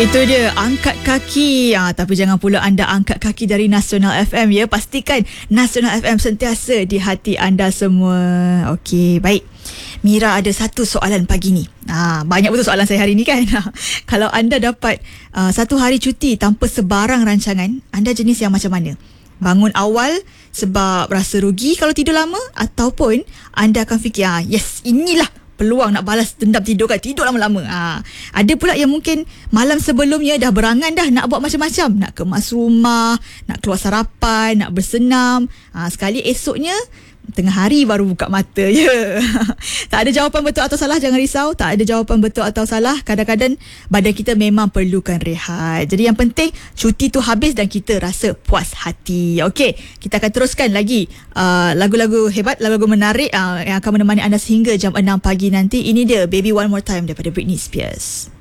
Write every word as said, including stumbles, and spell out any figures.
Itu dia, angkat kaki. Ah, tapi jangan pula anda angkat kaki dari Nasional F M ya. Pastikan Nasional F M sentiasa di hati anda semua. Okey, baik. Mira ada satu soalan pagi ni. Ah, banyak betul soalan saya hari ni kan. Kalau anda dapat uh, satu hari cuti tanpa sebarang rancangan, anda jenis yang macam mana? Bangun awal sebab rasa rugi kalau tidur lama, ataupun anda akan fikir, ah, yes, inilah peluang nak balas dendam tidur kan, tidur lama-lama. Ha. Ada pula yang mungkin malam sebelumnya dah berangan dah nak buat macam-macam, nak kemas rumah, nak keluar sarapan, nak bersenam. Ha. Sekali esoknya tengah hari baru buka mata je. Yeah. Tak ada jawapan betul atau salah, jangan risau. Tak ada jawapan betul atau salah. Kadang-kadang badan kita memang perlukan rehat. Jadi yang penting cuti tu habis dan kita rasa puas hati. Okey, kita akan teruskan lagi uh, lagu-lagu hebat, lagu-lagu menarik uh, yang akan menemani anda sehingga jam enam pagi nanti. Ini dia Baby One More Time daripada Britney Spears.